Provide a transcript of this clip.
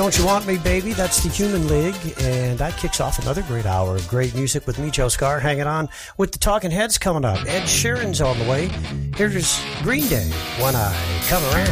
Don't You Want Me, Baby? That's the Human League, and that kicks off another great hour of great music with me, Joe Scar, hanging on with the Talking Heads coming up. Ed Sheeran's on the way. Here's Green Day, When I Come Around.